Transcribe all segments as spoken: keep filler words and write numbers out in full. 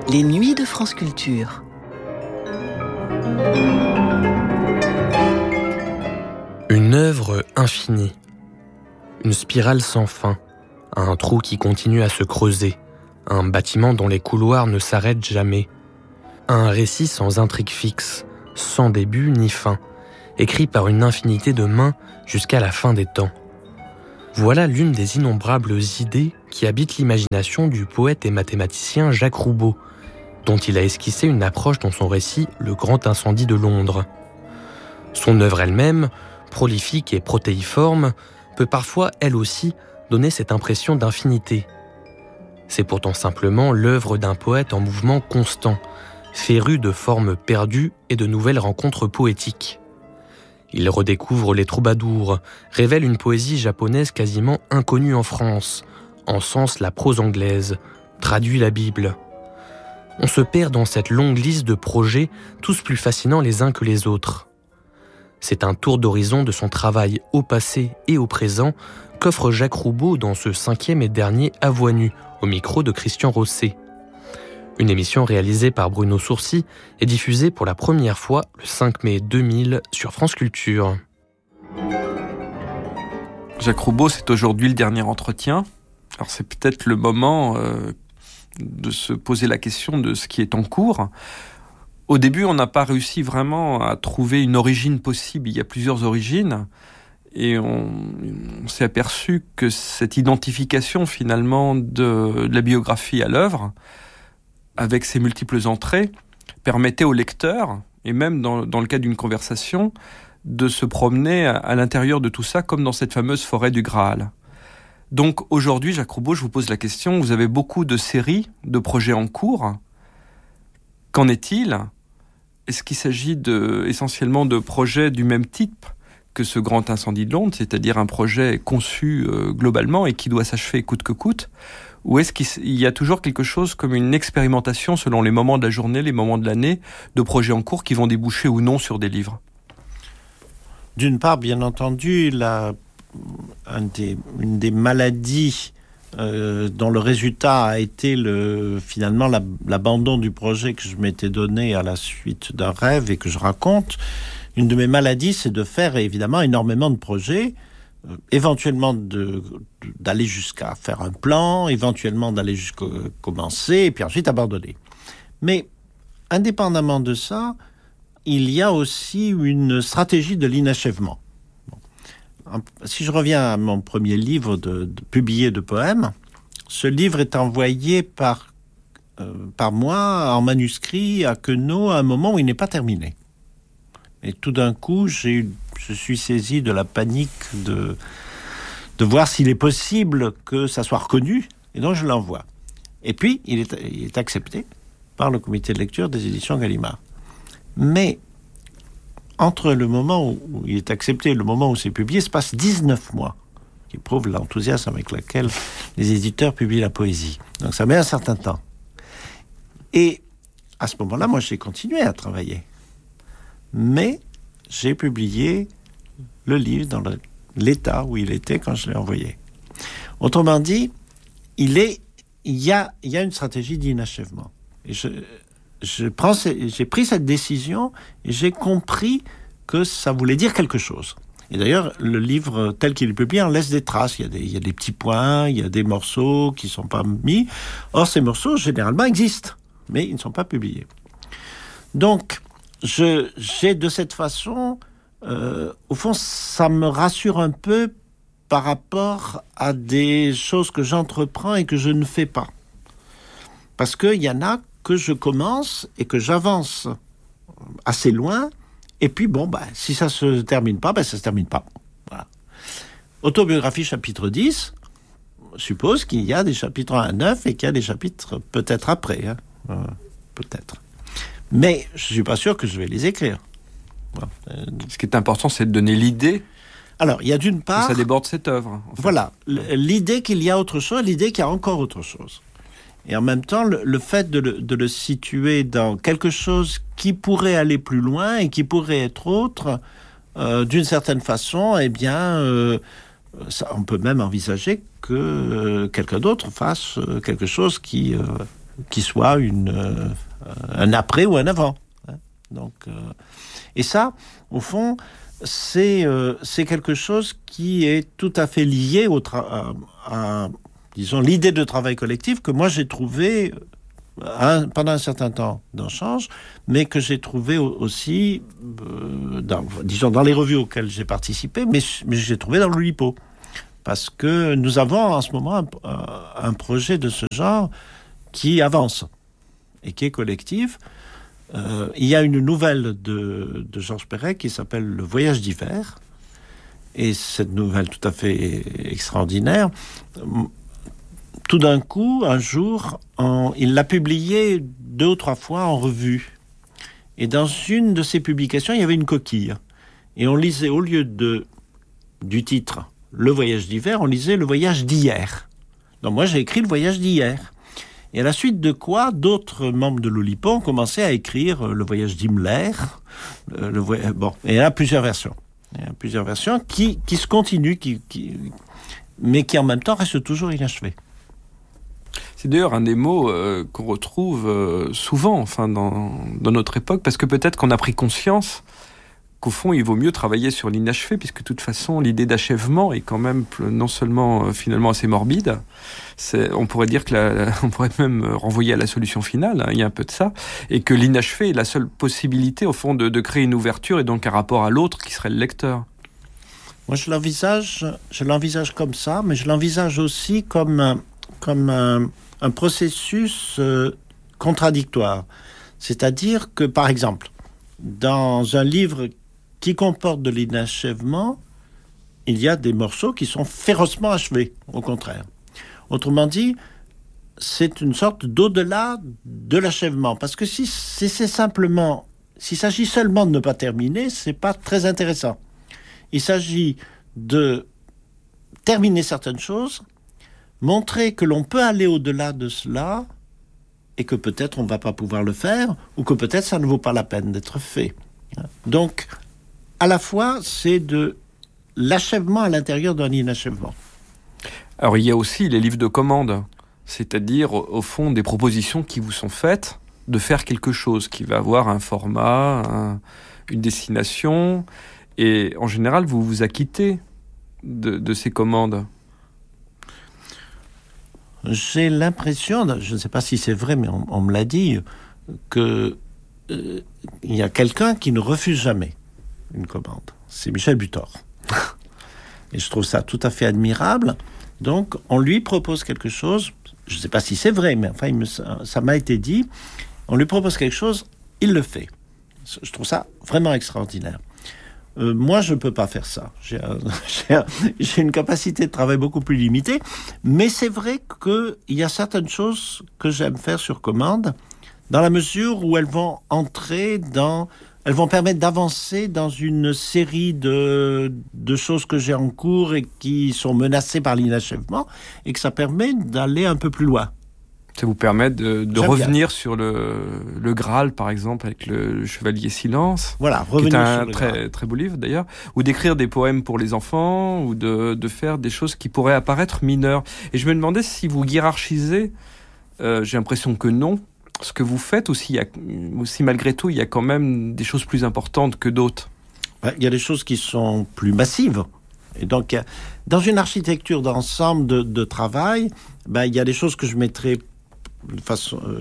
Les nuits de France Culture. Une œuvre infinie, une spirale sans fin, un trou qui continue à se creuser, un bâtiment dont les couloirs ne s'arrêtent jamais, un récit sans intrigue fixe, sans début ni fin, écrit par une infinité de mains jusqu'à la fin des temps. Voilà l'une des innombrables idées qui habitent l'imagination du poète et mathématicien Jacques Roubaud, dont il a esquissé une approche dans son récit « Le grand incendie de Londres ». Son œuvre elle-même, prolifique et protéiforme, peut parfois, elle aussi, donner cette impression d'infinité. C'est pourtant simplement l'œuvre d'un poète en mouvement constant, féru de formes perdues et de nouvelles rencontres poétiques. Il redécouvre les troubadours, révèle une poésie japonaise quasiment inconnue en France, encense la prose anglaise, traduit la Bible. On se perd dans cette longue liste de projets, tous plus fascinants les uns que les autres. C'est un tour d'horizon de son travail au passé et au présent qu'offre Jacques Roubaud dans ce cinquième et dernier À voix nue, au micro de Christian Rosset. Une émission réalisée par Bruno Sourcy et diffusée pour la première fois le cinq mai deux mille sur France Culture. Jacques Roubaud, c'est aujourd'hui le dernier entretien. Alors c'est peut-être le moment euh, de se poser la question de ce qui est en cours. Au début, on n'a pas réussi vraiment à trouver une origine possible. Il y a plusieurs origines. Et on, on s'est aperçu que cette identification, finalement, de, de la biographie à l'œuvre, avec ses multiples entrées, permettait au lecteur, et même dans, dans le cas d'une conversation, de se promener à, à l'intérieur de tout ça, comme dans cette fameuse forêt du Graal. Donc aujourd'hui, Jacques Roubaud, je vous pose la question, vous avez beaucoup de séries, de projets en cours. Qu'en est-il ? Est-ce qu'il s'agit de, essentiellement de projets du même type que ce grand incendie de Londres, c'est-à-dire un projet conçu euh, globalement et qui doit s'achever coûte que coûte ? Ou est-ce qu'il y a toujours quelque chose comme une expérimentation selon les moments de la journée, les moments de l'année, de projets en cours qui vont déboucher ou non sur des livres ? D'une part, bien entendu, la, un des, une des maladies Euh, dont le résultat a été le, finalement la, l'abandon du projet que je m'étais donné à la suite d'un rêve et que je raconte. Une de mes maladies, c'est de faire évidemment énormément de projets, euh, éventuellement de, de, d'aller jusqu'à faire un plan, éventuellement d'aller jusqu'à commencer et puis ensuite abandonner. Mais indépendamment de ça, il y a aussi une stratégie de l'inachèvement. Si je reviens à mon premier livre de, de, publié de poèmes, ce livre est envoyé par, euh, par moi en manuscrit à Queneau à un moment où il n'est pas terminé. Et tout d'un coup, j'ai, je suis saisi de la panique de, de voir s'il est possible que ça soit reconnu, et donc je l'envoie. Et puis, il est, il est accepté par le comité de lecture des éditions Gallimard. Mais entre le moment où il est accepté et le moment où c'est publié, se passe dix-neuf mois, qui prouve l'enthousiasme avec lequel les éditeurs publient la poésie. Donc ça met un certain temps. Et à ce moment-là, moi, j'ai continué à travailler. Mais j'ai publié le livre dans le, l'état où il était quand je l'ai envoyé. Autrement dit, il, est, il, y, a, il y a une stratégie d'inachèvement. Et je... Je prends, j'ai pris cette décision et j'ai compris que ça voulait dire quelque chose. Et d'ailleurs, le livre tel qu'il est publié en laisse des traces. Il y a des, il y a des petits points, il y a des morceaux qui ne sont pas mis. Or, ces morceaux, généralement, existent, mais ils ne sont pas publiés. Donc, je, j'ai de cette façon, euh, au fond, ça me rassure un peu par rapport à des choses que j'entreprends et que je ne fais pas. Parce qu'il y en a que je commence et que j'avance assez loin, et puis bon, bah, si ça se termine pas, bah, ça se termine pas. Voilà. Autobiographie chapitre dix suppose qu'il y a des chapitres un à neuf et qu'il y a des chapitres peut-être après, hein. euh, peut-être. Mais je suis pas sûr que je vais les écrire. Voilà. Ce qui est important, c'est de donner l'idée. Alors, il y a d'une part... que ça déborde cette œuvre. En fait. Voilà, l'idée qu'il y a autre chose, l'idée qu'il y a encore autre chose. Et en même temps, le, le fait de le, de le situer dans quelque chose qui pourrait aller plus loin et qui pourrait être autre, euh, d'une certaine façon, eh bien, euh, ça, on peut même envisager que euh, quelqu'un d'autre fasse euh, quelque chose qui, euh, qui soit une, euh, un après ou un avant. Hein. Donc, euh, et ça, au fond, c'est, euh, c'est quelque chose qui est tout à fait lié au tra- à, à, disons, l'idée de travail collectif que moi j'ai trouvé un, pendant un certain temps dans Change, mais que j'ai trouvé aussi, euh, dans, disons, dans les revues auxquelles j'ai participé, mais, mais j'ai trouvé dans l'Oulipo. Parce que nous avons en ce moment un, un projet de ce genre qui avance et qui est collectif. Euh, il y a une nouvelle de, de Georges Perec qui s'appelle Le Voyage d'hiver. Et cette nouvelle tout à fait extraordinaire, tout d'un coup, un jour, en, il l'a publiée deux ou trois fois en revue. Et dans une de ces publications, il y avait une coquille. Et on lisait, au lieu de, du titre « Le voyage d'hiver », on lisait « Le voyage d'hier ». Donc moi, j'ai écrit « Le voyage d'hier ». Et à la suite de quoi, d'autres membres de l'Oulipo ont commencé à écrire « Le voyage d'Himmler ». Le voy... Bon, et il y a plusieurs versions. Il y a plusieurs versions qui, qui se continuent, qui, qui... mais qui en même temps restent toujours inachevées. C'est d'ailleurs un des mots euh, qu'on retrouve euh, souvent enfin, dans, dans notre époque, parce que peut-être qu'on a pris conscience qu'au fond, il vaut mieux travailler sur l'inachevé, puisque de toute façon, l'idée d'achèvement est quand même non seulement euh, finalement assez morbide, c'est, on pourrait dire que la, la, on pourrait même renvoyer à la solution finale, hein, il y a un peu de ça, et que l'inachevé est la seule possibilité, au fond, de, de créer une ouverture et donc un rapport à l'autre qui serait le lecteur. Moi, je l'envisage, je l'envisage comme ça, mais je l'envisage aussi comme un, comme un, un processus euh, contradictoire. C'est-à-dire que, par exemple, dans un livre qui comporte de l'inachèvement, il y a des morceaux qui sont férocement achevés, au contraire. Autrement dit, c'est une sorte d'au-delà de l'achèvement. Parce que si, si c'est simplement, s'il s'agit seulement de ne pas terminer, c'est pas très intéressant. Il s'agit de terminer certaines choses, montrer que l'on peut aller au-delà de cela, et que peut-être on ne va pas pouvoir le faire, ou que peut-être ça ne vaut pas la peine d'être fait. Donc, à la fois, c'est de l'achèvement à l'intérieur d'un inachèvement. Alors, il y a aussi les livres de commande, c'est-à-dire, au fond, des propositions qui vous sont faites de faire quelque chose qui va avoir un format, un, une destination, et en général, vous vous acquittez de, de ces commandes. J'ai l'impression, je ne sais pas si c'est vrai, mais on, on me l'a dit, que euh, il y a quelqu'un qui ne refuse jamais une commande. C'est Michel Butor. Et je trouve ça tout à fait admirable. Donc, on lui propose quelque chose, je ne sais pas si c'est vrai, mais enfin, il me, ça, ça m'a été dit, on lui propose quelque chose, il le fait. Je trouve ça vraiment extraordinaire. Euh, moi, je ne peux pas faire ça. J'ai, un, j'ai, un, j'ai une capacité de travail beaucoup plus limitée, mais c'est vrai qu'il y a certaines choses que j'aime faire sur commande, dans la mesure où elles vont entrer dans... Elles vont permettre d'avancer dans une série de, de choses que j'ai en cours et qui sont menacées par l'inachèvement, et que ça permet d'aller un peu plus loin. Ça vous permet de, de revenir bien. sur le, le Graal, par exemple, avec le, le Chevalier Silence. Voilà, revenir qui est un sur le très, Graal. Très beau livre, d'ailleurs. Ou d'écrire des poèmes pour les enfants, ou de, de faire des choses qui pourraient apparaître mineures. Et je me demandais si vous hiérarchisez, euh, j'ai l'impression que non, ce que vous faites, ou si, y a, ou si malgré tout, il y a quand même des choses plus importantes que d'autres. Il y a des choses qui sont plus massives. Et donc, dans une architecture d'ensemble de, de travail, ben, il y a des choses que je mettrais de façon, euh,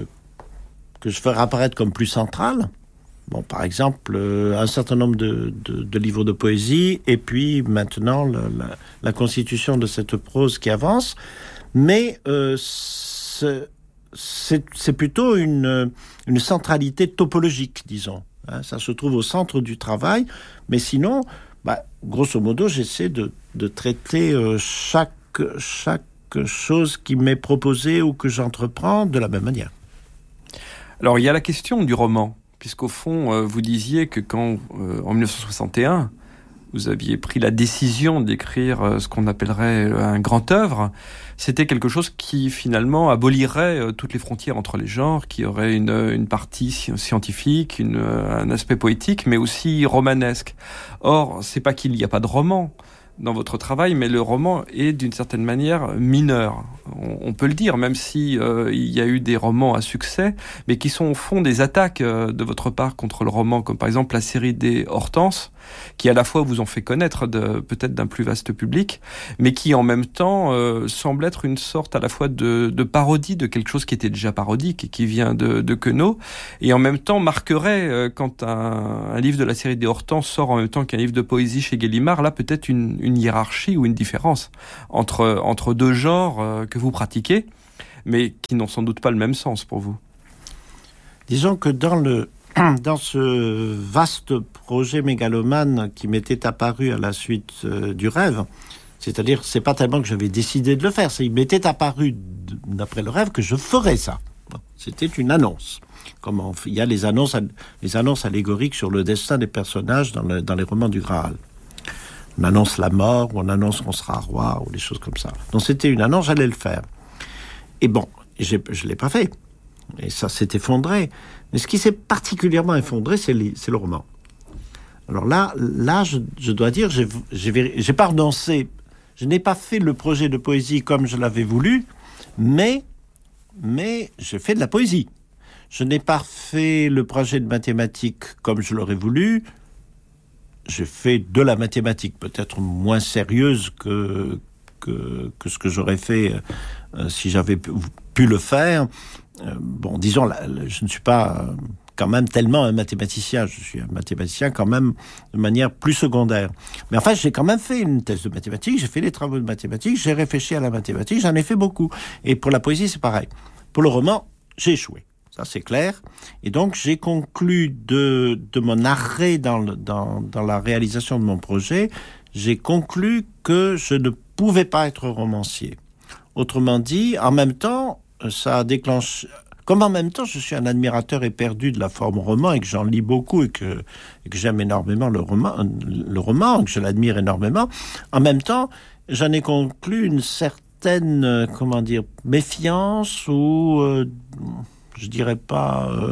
que je ferai apparaître comme plus centrales. Bon, par exemple, euh, un certain nombre de, de, de livres de poésie, et puis maintenant le, la, la constitution de cette prose qui avance. Mais euh, c'est, c'est, c'est plutôt une, une centralité topologique, disons. Hein, ça se trouve au centre du travail, mais sinon, bah, grosso modo, j'essaie de, de traiter euh, chaque, chaque chose qui m'est proposée ou que j'entreprends de la même manière. Alors, il y a la question du roman, puisqu'au fond, euh, vous disiez que quand, euh, en dix-neuf cent soixante et un, vous aviez pris la décision d'écrire euh, ce qu'on appellerait un grand œuvre, c'était quelque chose qui, finalement, abolirait euh, toutes les frontières entre les genres, qui aurait une, une partie scientifique, une, un aspect poétique, mais aussi romanesque. Or, c'est pas qu'il n'y a pas de roman, dans votre travail, mais le roman est d'une certaine manière mineur. On, on peut le dire, même si euh, il y a eu des romans à succès, mais qui sont au fond des attaques euh, de votre part contre le roman, comme par exemple la série des Hortenses, qui à la fois vous ont fait connaître de, peut-être d'un plus vaste public, mais qui en même temps euh, semble être une sorte à la fois de, de parodie de quelque chose qui était déjà parodique et qui vient de, de Queneau, et en même temps marquerait, euh, quand un, un livre de la série des Hortenses sort en même temps qu'un livre de poésie chez Gallimard, là peut-être une, une hiérarchie ou une différence entre, entre deux genres euh, que vous pratiquez, mais qui n'ont sans doute pas le même sens pour vous. Disons que dans le dans ce vaste projet mégalomane qui m'était apparu à la suite euh, du rêve, c'est-à-dire, c'est pas tellement que j'avais décidé de le faire, c'est qu'il m'était apparu, d'après le rêve, que je ferais ça. C'était une annonce. Comme on, il y a les annonces, les annonces allégoriques sur le destin des personnages dans, le, dans les romans du Graal. On annonce la mort, ou on annonce qu'on sera roi, ou des choses comme ça. Donc c'était une annonce, j'allais le faire. Et bon, j'ai, je ne l'ai pas fait. Et ça s'est effondré. Mais ce qui s'est particulièrement effondré, c'est, les, c'est le roman. Alors là, là je, je dois dire, j'ai, j'ai, j'ai pas renoncé. Je n'ai pas fait le projet de poésie comme je l'avais voulu, mais, mais j'ai fait de la poésie. Je n'ai pas fait le projet de mathématiques comme je l'aurais voulu. J'ai fait de la mathématique, peut-être moins sérieuse que, que, que ce que j'aurais fait euh, si j'avais pu, pu le faire. Euh, bon, disons, là, je ne suis pas euh, quand même tellement un mathématicien. Je suis un mathématicien quand même de manière plus secondaire. Mais enfin, j'ai quand même fait une thèse de mathématiques, j'ai fait des travaux de mathématiques, j'ai réfléchi à la mathématique, j'en ai fait beaucoup. Et pour la poésie, c'est pareil. Pour le roman, j'ai échoué. Ça, c'est clair. Et donc, j'ai conclu de, de mon arrêt dans, le, dans, dans la réalisation de mon projet, j'ai conclu que je ne pouvais pas être romancier. Autrement dit, en même temps, ça déclenche... Comme en même temps, je suis un admirateur éperdu de la forme roman et que j'en lis beaucoup et que, et que j'aime énormément le roman, le roman, que je l'admire énormément, en même temps, j'en ai conclu une certaine, comment dire, méfiance ou... Euh, je dirais pas euh,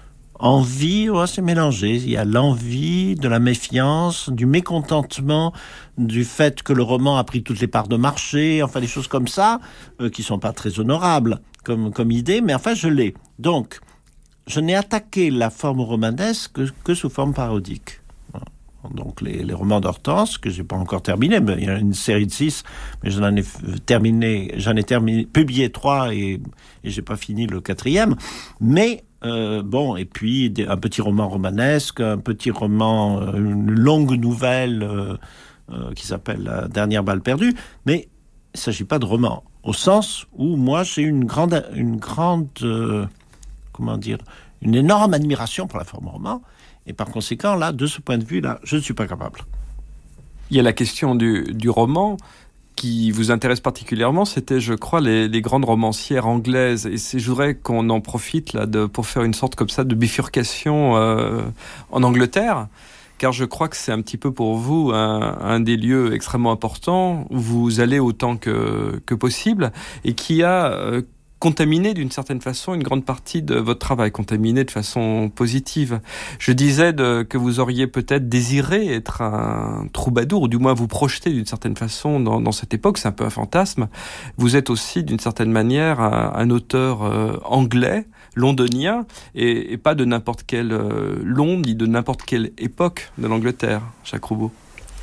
envie, ouais, c'est mélangé. Il y a l'envie, de la méfiance, du mécontentement, du fait que le roman a pris toutes les parts de marché, enfin des choses comme ça, euh, qui sont pas très honorables comme, comme idée, mais enfin je l'ai. Donc, je n'ai attaqué la forme romanesque que, que sous forme parodique. Donc les, les romans d'Hortense, que j'ai pas encore terminé, mais il y a une série de six, mais j'en ai terminé, j'en ai terminé, publié trois et, et j'ai pas fini le quatrième. Mais euh, bon, et puis des, un petit roman romanesque, un petit roman, euh, une longue nouvelle euh, euh, qui s'appelle La dernière balle perdue. Mais il s'agit pas de roman, au sens où moi j'ai une grande, une grande, euh, comment dire, une énorme admiration pour la forme roman. Et par conséquent, là, de ce point de vue-là, je ne suis pas capable. Il y a la question du, du roman qui vous intéresse particulièrement. C'était, je crois, les, les grandes romancières anglaises. Et c'est, je voudrais qu'on en profite là de, pour faire une sorte comme ça de bifurcation euh, en Angleterre. Car je crois que c'est un petit peu pour vous un, un des lieux extrêmement importants où vous allez autant que, que possible et qui a... Euh, contaminé d'une certaine façon une grande partie de votre travail, contaminé de façon positive. Je disais de, que vous auriez peut-être désiré être un troubadour, ou du moins vous projeter d'une certaine façon dans, dans cette époque, c'est un peu un fantasme. Vous êtes aussi d'une certaine manière un, un auteur euh, anglais, londonien, et, et pas de n'importe quelle euh, Londres, ni de n'importe quelle époque de l'Angleterre, Jacques Roubaud.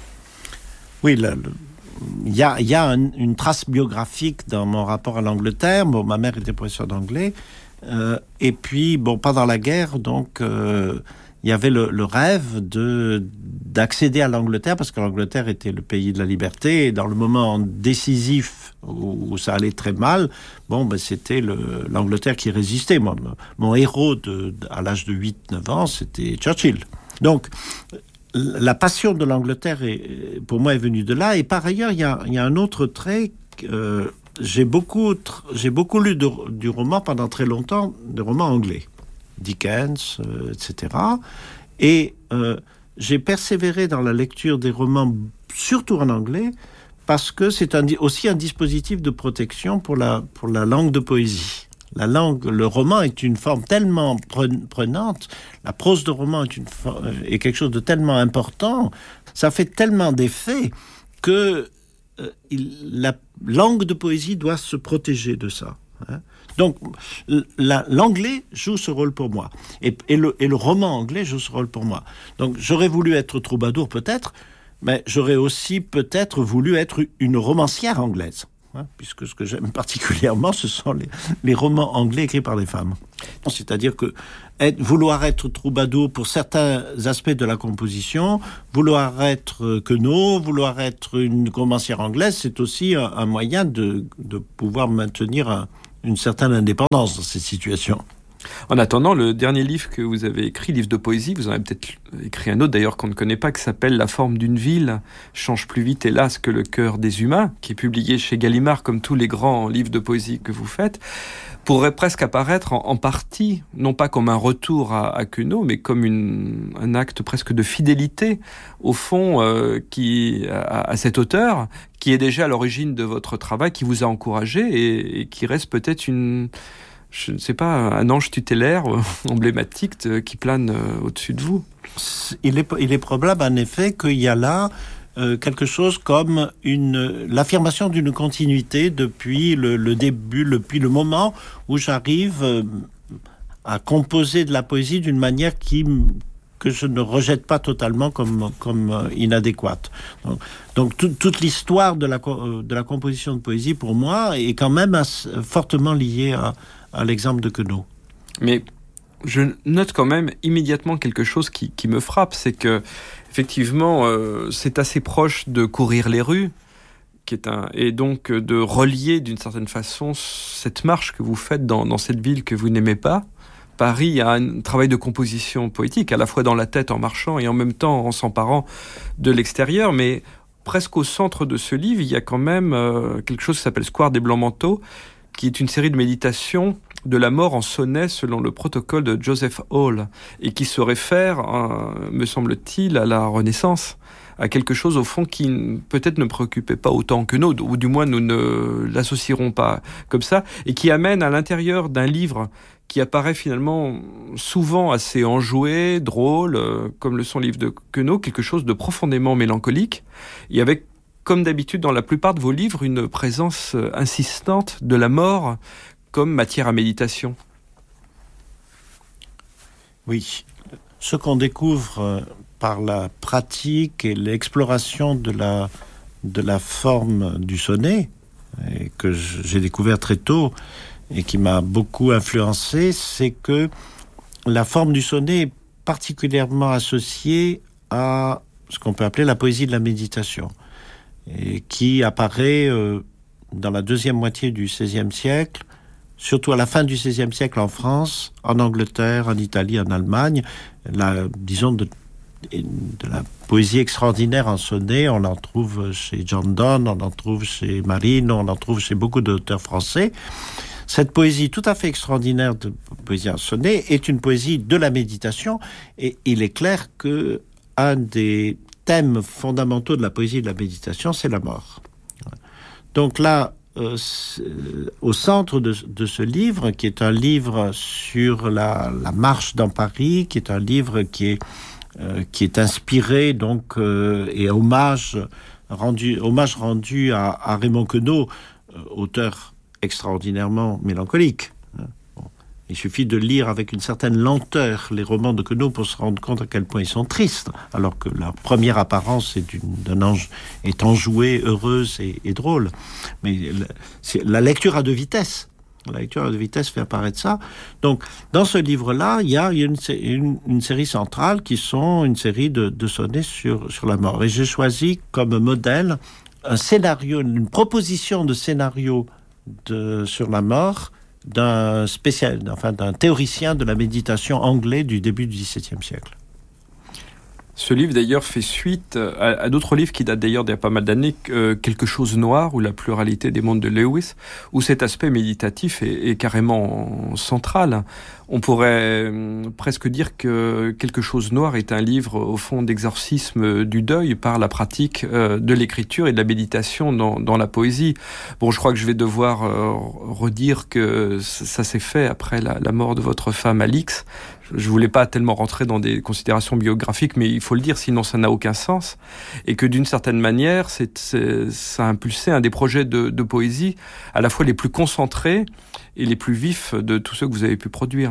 Oui, le... le... Il y a, il y a un, une trace biographique dans mon rapport à l'Angleterre. Bon, ma mère était professeure d'anglais. Euh, et puis, bon, pendant la guerre, donc, euh, il y avait le, le rêve de, d'accéder à l'Angleterre, parce que l'Angleterre était le pays de la liberté. Et dans le moment décisif où, où ça allait très mal, bon, ben, c'était le, l'Angleterre qui résistait. Moi, mon héros de, de, à l'âge de huit neuf ans, c'était Churchill. Donc, la passion de l'Angleterre, est, pour moi, est venue de là. Et par ailleurs, il y a, il y a un autre trait. Euh, j'ai, beaucoup, j'ai beaucoup lu de, du roman pendant très longtemps, des romans anglais. Dickens, euh, et cetera. Et euh, j'ai persévéré dans la lecture des romans, surtout en anglais, parce que c'est un, aussi un dispositif de protection pour la, pour la langue de poésie. La langue, le roman est une forme tellement prenante, la prose de roman est, une, est quelque chose de tellement important, ça fait tellement d'effet que euh, il, la langue de poésie doit se protéger de ça. Hein. Donc, la, l'anglais joue ce rôle pour moi. Et, et, le, et le roman anglais joue ce rôle pour moi. Donc, j'aurais voulu être troubadour, peut-être, mais j'aurais aussi peut-être voulu être une romancière anglaise. Hein, puisque ce que j'aime particulièrement, ce sont les, les romans anglais écrits par des femmes. C'est-à-dire que être, vouloir être troubadour pour certains aspects de la composition, vouloir être queneau, vouloir être une romancière anglaise, c'est aussi un, un moyen de, de pouvoir maintenir un, une certaine indépendance dans ces situations. En attendant, le dernier livre que vous avez écrit, livre de poésie, vous en avez peut-être écrit un autre d'ailleurs qu'on ne connaît pas, qui s'appelle « La forme d'une ville change plus vite, hélas, que le cœur des humains », qui est publié chez Gallimard, comme tous les grands livres de poésie que vous faites, pourrait presque apparaître en, en partie, non pas comme un retour à, à Queneau, mais comme une, un acte presque de fidélité, au fond, euh, qui, à, à cet auteur, qui est déjà à l'origine de votre travail, qui vous a encouragé et, et qui reste peut-être une... je ne sais pas, un ange tutélaire euh, emblématique de, qui plane euh, au-dessus de vous. Il est, il est probable, en effet, qu'il y a là euh, quelque chose comme une, l'affirmation d'une continuité depuis le, le début, depuis le moment où j'arrive euh, à composer de la poésie d'une manière qui, que je ne rejette pas totalement comme, comme euh, inadéquate. Donc, donc tout, toute l'histoire de la, de la composition de poésie, pour moi, est quand même assez, fortement liée à à l'exemple de Queneau. Mais je note quand même immédiatement quelque chose qui, qui me frappe, c'est que effectivement, euh, c'est assez proche de courir les rues, qui est un, et donc de relier d'une certaine façon cette marche que vous faites dans, dans cette ville que vous n'aimez pas. Paris a un travail de composition poétique, à la fois dans la tête en marchant et en même temps en s'emparant de l'extérieur, mais presque au centre de ce livre, il y a quand même euh, quelque chose qui s'appelle Square des Blancs-Manteaux, qui est une série de méditations de la mort en sonnet selon le protocole de Joseph Hall, et qui se réfère, euh, me semble-t-il, à la Renaissance, à quelque chose au fond qui peut-être ne préoccupait pas autant que nous, ou du moins nous ne l'associerons pas comme ça, et qui amène à l'intérieur d'un livre qui apparaît finalement souvent assez enjoué, drôle, euh, comme le sont les livres de Queneau, quelque chose de profondément mélancolique, et avec, comme d'habitude dans la plupart de vos livres, une présence insistante de la mort comme matière à méditation. Oui, ce qu'on découvre par la pratique et l'exploration de la, de la forme du sonnet, et que j'ai découvert très tôt et qui m'a beaucoup influencé, c'est que la forme du sonnet est particulièrement associée à ce qu'on peut appeler la poésie de la méditation, et qui apparaît euh, dans la deuxième moitié du seizième siècle, surtout à la fin du seizième siècle en France, en Angleterre, en Italie, en Allemagne. La, disons, de, de la poésie extraordinaire en sonnet, on en trouve chez John Donne, on en trouve chez Marine, on en trouve chez beaucoup d'auteurs français. Cette poésie tout à fait extraordinaire de poésie en sonnet est une poésie de la méditation, et il est clair que un des thèmes fondamentaux de la poésie de la méditation, c'est la mort. Donc là, euh, au centre de, de ce livre, qui est un livre sur la, la marche dans Paris, qui est un livre qui est, euh, qui est inspiré donc, euh, et hommage rendu, hommage rendu à, à Raymond Queneau, euh, auteur extraordinairement mélancolique. Il suffit de lire avec une certaine lenteur les romans de Queneau pour se rendre compte à quel point ils sont tristes, alors que leur première apparence est d'une, d'un ange est enjouée, heureuse et, et drôle. Mais la, c'est, la lecture à deux vitesses. La lecture à deux vitesses fait apparaître ça. Donc, dans ce livre-là, il y a une, une, une série centrale qui sont une série de, de sonnets sur, sur la mort. Et j'ai choisi comme modèle un scénario, une proposition de scénario de, sur la mort d'un spécial, enfin d'un théoricien de la méditation anglais du début du dix-septième siècle. Ce livre d'ailleurs fait suite à, à d'autres livres qui datent d'ailleurs d'il y a pas mal d'années, euh, Quelque chose noir ou La pluralité des mondes de Lewis, où cet aspect méditatif est, est carrément central. On pourrait euh, presque dire que Quelque chose noir est un livre au fond d'exorcisme du deuil par la pratique euh, de l'écriture et de la méditation dans, dans la poésie. Bon, je crois que je vais devoir euh, redire que ça s'est fait après la, la mort de votre femme Alix. je ne voulais pas tellement rentrer dans des considérations biographiques, mais il faut le dire, sinon ça n'a aucun sens. Et que d'une certaine manière, c'est, c'est, ça a impulsé un des projets de, de poésie à la fois les plus concentrés et les plus vifs de tous ceux que vous avez pu produire.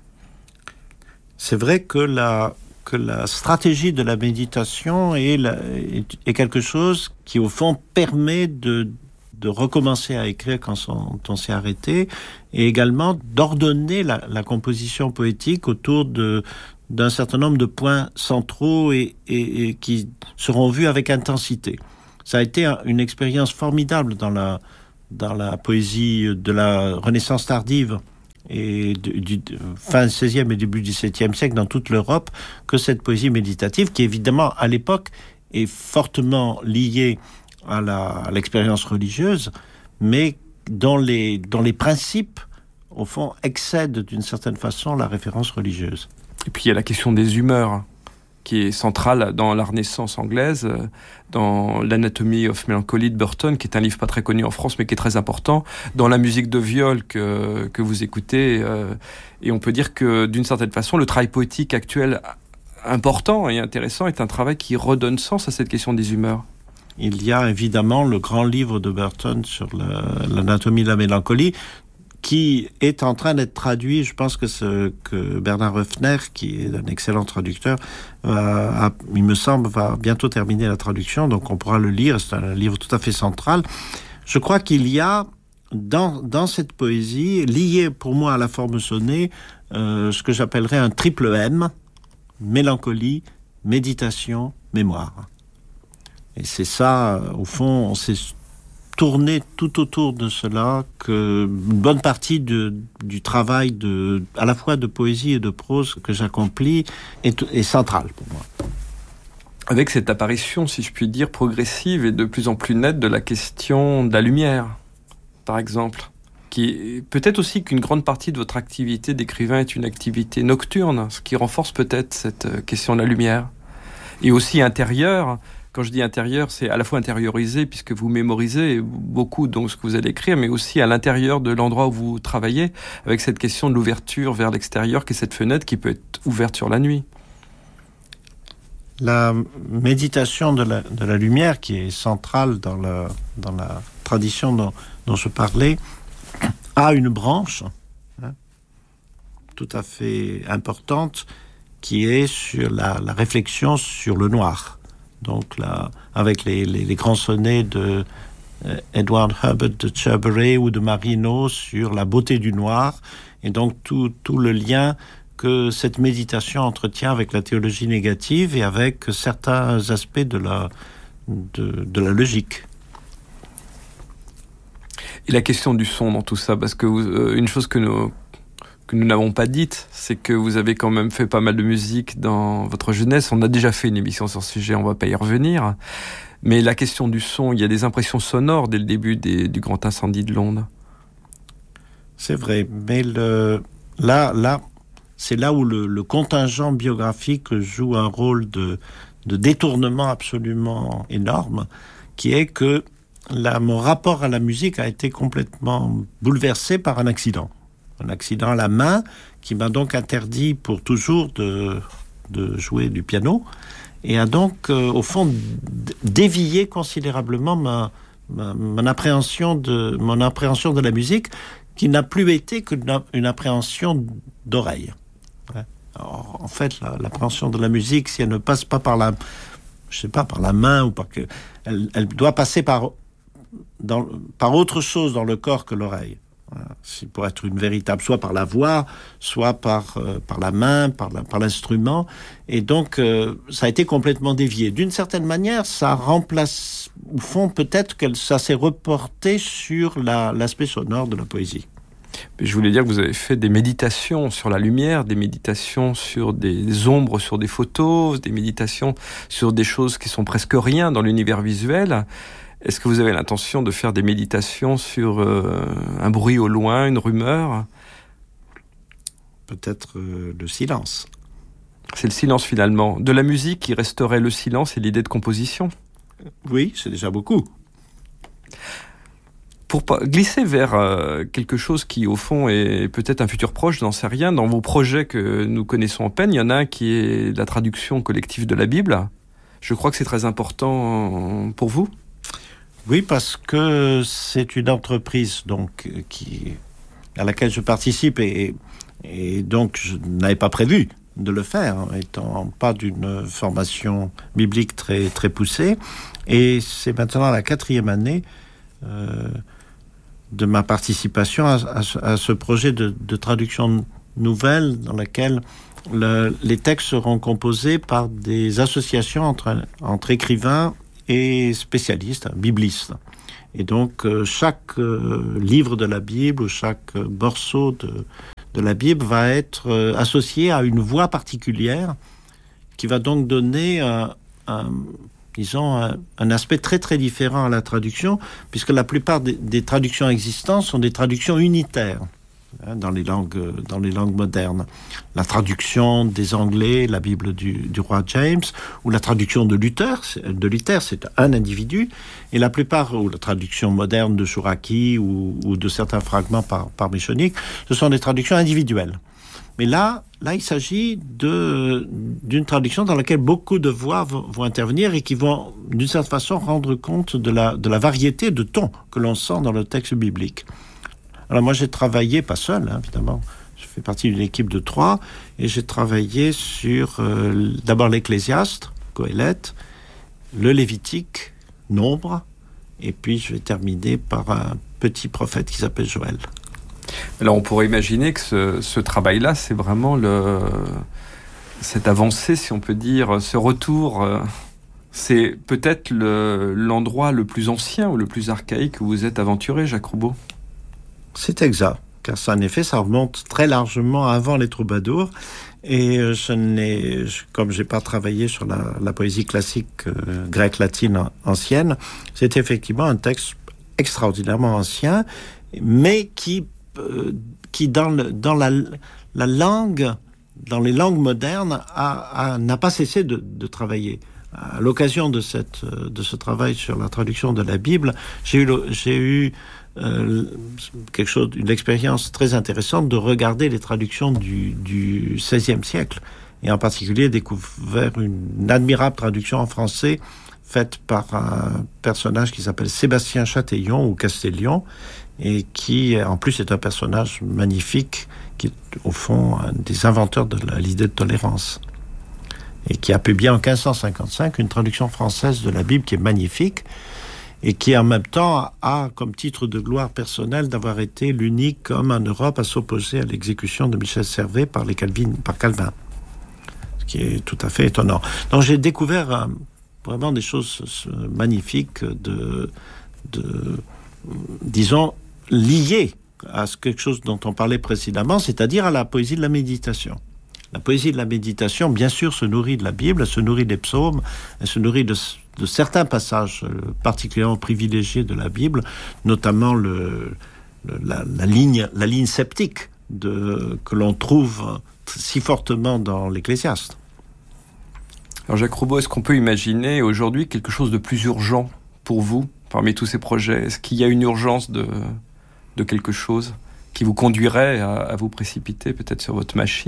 C'est vrai que la, que la stratégie de la méditation est, la, est, est quelque chose qui, au fond, permet de, de recommencer à écrire quand on, on s'est arrêté, et également d'ordonner la, la composition poétique autour de, d'un certain nombre de points centraux et, et, et qui seront vus avec intensité. Ça a été un, une expérience formidable dans la, dans la poésie de la Renaissance tardive et du, du fin seizième et début dix-septième siècle dans toute l'Europe, que cette poésie méditative, qui évidemment à l'époque est fortement liée à, la, à l'expérience religieuse, mais dont les, dont les principes, au fond, excèdent d'une certaine façon la référence religieuse. Et puis il y a la question des humeurs, qui est centrale dans la Renaissance anglaise, dans l'Anatomy of Melancholy de Burton, qui est un livre pas très connu en France, mais qui est très important, dans la musique de viol que, que vous écoutez. Euh, et on peut dire que, d'une certaine façon, le travail poétique actuel important et intéressant est un travail qui redonne sens à cette question des humeurs. Il y a évidemment le grand livre de Burton sur le, l'Anatomie de la mélancolie, qui est en train d'être traduit. Je pense que, ce, que Bernard Höfner, qui est un excellent traducteur, euh, a, il me semble, va bientôt terminer la traduction, donc on pourra le lire. C'est un livre tout à fait central. Je crois qu'il y a, dans, dans cette poésie, lié pour moi à la forme sonnée, euh, ce que j'appellerais un triple M, mélancolie, méditation, mémoire. Et c'est ça, au fond, on s'est tourner tout autour de cela, que une bonne partie de, du travail de, à la fois de poésie et de prose que j'accomplis est, est centrale pour moi. Avec cette apparition, si je puis dire, progressive et de plus en plus nette de la question de la lumière, par exemple, qui peut-être aussi qu'une grande partie de votre activité d'écrivain est une activité nocturne, ce qui renforce peut-être cette question de la lumière. Et aussi intérieure. Quand je dis intérieur, c'est à la fois intériorisé, puisque vous mémorisez beaucoup donc ce que vous allez écrire, mais aussi à l'intérieur de l'endroit où vous travaillez, avec cette question de l'ouverture vers l'extérieur, qui est cette fenêtre qui peut être ouverte sur la nuit. La méditation de la, de la lumière, qui est centrale dans la, dans la tradition dont, dont je parlais, a une branche hein, tout à fait importante, qui est sur la, la réflexion sur le noir. Donc là, avec les, les, les grands sonnets de euh, Edward Hubbard de Cherbury ou de Marino sur la beauté du noir, et donc tout, tout le lien que cette méditation entretient avec la théologie négative et avec certains aspects de la, de, de la logique. Et la question du son dans tout ça, parce que euh, une chose que nous... que nous n'avons pas dite, c'est que vous avez quand même fait pas mal de musique dans votre jeunesse. On a déjà fait une émission sur ce sujet, on ne va pas y revenir. Mais la question du son, il y a des impressions sonores dès le début des, du grand incendie de Londres. C'est vrai, mais le, là, là, c'est là où le, le contingent biographique joue un rôle de, de détournement absolument énorme, qui est que là, mon rapport à la musique a été complètement bouleversé par un accident. Un accident à la main qui m'a donc interdit pour toujours de, de jouer du piano et a donc, euh, au fond, d- dévié considérablement ma, ma, mon, appréhension de, mon appréhension de la musique, qui n'a plus été qu'une une appréhension d'oreille. Ouais. Alors, en fait, la, l'appréhension de la musique, si elle ne passe pas par la, je sais pas, par la main ou par que, elle, elle doit passer par, dans, par autre chose dans le corps que l'oreille. C'est pour être une véritable, soit par la voix, soit par, euh, par la main, par, la, par l'instrument. Et donc, euh, ça a été complètement dévié. D'une certaine manière, ça remplace, au fond, peut-être que ça s'est reporté sur la, l'aspect sonore de la poésie. Mais je voulais dire que vous avez fait des méditations sur la lumière, des méditations sur des ombres, sur des photos, des méditations sur des choses qui sont presque rien dans l'univers visuel. Est-ce que vous avez l'intention de faire des méditations sur euh, un bruit au loin, une rumeur ? Peut-être euh, le silence. C'est le silence finalement. De la musique qui resterait le silence et l'idée de composition. Oui, c'est déjà beaucoup. Pour glisser vers euh, quelque chose qui, au fond, est peut-être un futur proche, je n'en sais rien, dans vos projets que nous connaissons à peine, il y en a un qui est la traduction collective de la Bible. Je crois que c'est très important pour vous. Oui, parce que c'est une entreprise donc, qui, à laquelle je participe et, et donc je n'avais pas prévu de le faire, étant pas d'une formation biblique très, très poussée. Et c'est maintenant la quatrième année euh, de ma participation à, à, à ce projet de, de traduction nouvelle dans laquelle le, les textes seront composés par des associations entre, entre écrivains et spécialistes, biblistes. Et donc, euh, chaque euh, livre de la Bible ou chaque euh, morceau de, de la Bible va être euh, associé à une voix particulière qui va donc donner un, un, disons, un, un aspect très très différent à la traduction, puisque la plupart des, des traductions existantes sont des traductions unitaires. Dans les langues, dans les langues modernes. La traduction des Anglais, la Bible du, du roi James, ou la traduction de Luther, de Luther, c'est un individu, et la plupart, ou la traduction moderne de Chouraki, ou, ou de certains fragments par, par Méchonic, ce sont des traductions individuelles. Mais là, là, il s'agit de, d'une traduction dans laquelle beaucoup de voix vont, vont intervenir et qui vont, d'une certaine façon, rendre compte de la, de la variété de tons que l'on sent dans le texte biblique. Alors moi j'ai travaillé, pas seul hein, évidemment, je fais partie d'une équipe de trois, et j'ai travaillé sur euh, d'abord l'Ecclésiaste, Qoéleth, le Lévitique, Nombre, et puis je vais terminer par un petit prophète qui s'appelle Joël. Alors on pourrait imaginer que ce, ce travail-là, c'est vraiment le, cette avancée, si on peut dire, ce retour, euh, c'est peut-être le, l'endroit le plus ancien ou le plus archaïque où vous êtes aventuré, Jacques Roubaud. C'est exact, car ça, en effet, ça remonte très largement avant les troubadours. Et je n'ai, comme je n'ai pas travaillé sur la, la poésie classique euh, grecque-latine ancienne, c'est effectivement un texte extraordinairement ancien, mais qui, euh, qui dans, le, dans la, la langue, dans les langues modernes, a, a, n'a pas cessé de, de travailler. À l'occasion de, cette, de ce travail sur la traduction de la Bible, j'ai eu, j'ai eu euh, quelque chose, une expérience très intéressante de regarder les traductions du, du seizième siècle, et en particulier découvert une admirable traduction en français faite par un personnage qui s'appelle Sébastien Chatillon ou Castellion, et qui en plus est un personnage magnifique, qui est au fond un des inventeurs de la, l'idée de tolérance, et qui a publié en quinze cent cinquante-cinq une traduction française de la Bible qui est magnifique, et qui en même temps a comme titre de gloire personnelle d'avoir été l'unique homme en Europe à s'opposer à l'exécution de Michel Servet par, les Calvin, par Calvin, ce qui est tout à fait étonnant. Donc j'ai découvert euh, vraiment des choses euh, magnifiques, de, de, disons, liées à quelque chose dont on parlait précédemment, c'est-à-dire à la poésie de la méditation. La poésie de la méditation, bien sûr, se nourrit de la Bible, elle se nourrit des psaumes, elle se nourrit de, de certains passages particulièrement privilégiés de la Bible, notamment le, le, la, la, ligne, la ligne septique de, que l'on trouve si fortement dans l'Ecclésiaste. Alors Jacques Roubaud, est-ce qu'on peut imaginer aujourd'hui quelque chose de plus urgent pour vous, parmi tous ces projets ? Est-ce qu'il y a une urgence de, de quelque chose qui vous conduirait à, à vous précipiter peut-être sur votre machine ?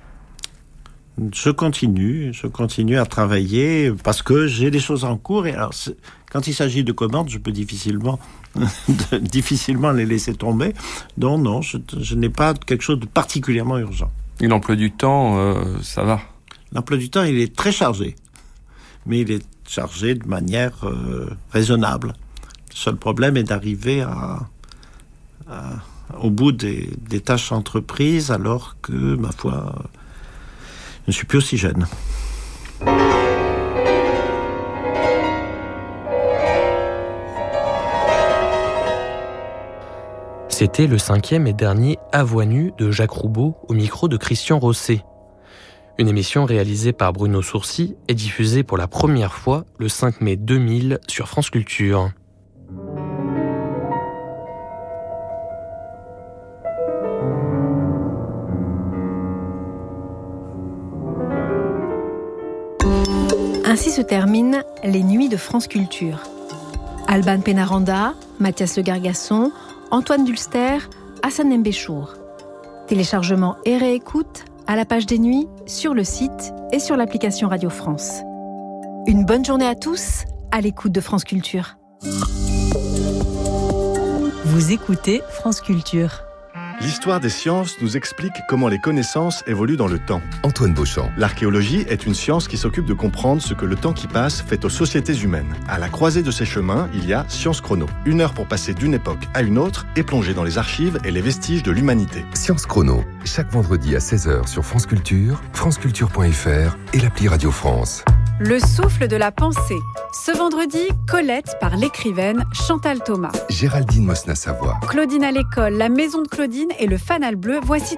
Je continue, je continue à travailler parce que j'ai des choses en cours. Et alors, quand il s'agit de commandes, je peux difficilement, de, difficilement les laisser tomber. Donc non, je, je n'ai pas quelque chose de particulièrement urgent. Et l'emploi du temps, euh, ça va ? L'emploi du temps, il est très chargé, mais il est chargé de manière euh, raisonnable. Le seul problème est d'arriver à, à, au bout des, des tâches entreprises, alors que, ma foi, je ne suis plus aussi jeune. C'était le cinquième et dernier À Voix nue de Jacques Roubaud au micro de Christian Rosset. Une émission réalisée par Bruno Sourcy et diffusée pour la première fois le cinq mai deux mille sur France Culture. Ainsi se terminent les Nuits de France Culture. Alban Pénaranda, Mathias Le Gargasson, Antoine Dulster, Hassan Mbéchour. Téléchargement et réécoute à la page des nuits, sur le site et sur l'application Radio France. Une bonne journée à tous, à l'écoute de France Culture. Vous écoutez France Culture. L'histoire des sciences nous explique comment les connaissances évoluent dans le temps. Antoine Beauchamp. L'archéologie est une science qui s'occupe de comprendre ce que le temps qui passe fait aux sociétés humaines. À la croisée de ces chemins, il y a Science Chrono. Une heure pour passer d'une époque à une autre et plonger dans les archives et les vestiges de l'humanité. Science Chrono, chaque vendredi à seize heures sur France Culture, franceculture point f r et l'appli Radio France. Le souffle de la pensée. Ce vendredi, Colette par l'écrivaine Chantal Thomas. Géraldine Mosna-Savoie. Claudine à l'école, la maison de Claudine et le fanal bleu, voici